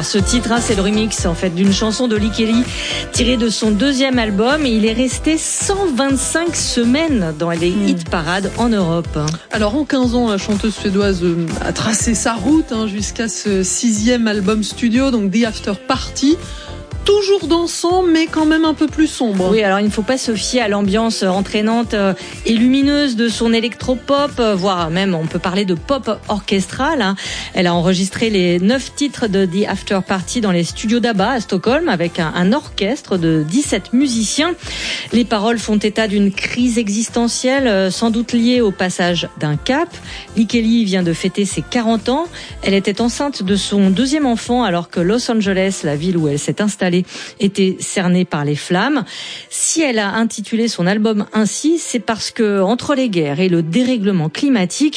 Alors ce titre, c'est le remix en fait d'une chanson de Lee Kelly tirée de son deuxième album. Et il est resté 125 semaines dans les hit parades en Europe. Alors en 15 ans, la chanteuse suédoise a tracé sa route jusqu'à ce 6e album studio, donc The After Party. Toujours dansant, mais quand même un peu plus sombre. Oui, alors il ne faut pas se fier à l'ambiance entraînante et lumineuse de son électropop, voire même on peut parler de pop orchestral. Elle a enregistré les 9 titres de The After Party dans les studios d'ABBA à Stockholm avec un orchestre de 17 musiciens. Les paroles font état d'une crise existentielle, sans doute liée au passage d'un cap. Lee Kelly vient de fêter ses 40 ans. Elle était enceinte de son deuxième enfant alors que Los Angeles, la ville où elle s'est installée, était cernée par les flammes. Si elle a intitulé son album ainsi, c'est parce que entre les guerres et le dérèglement climatique,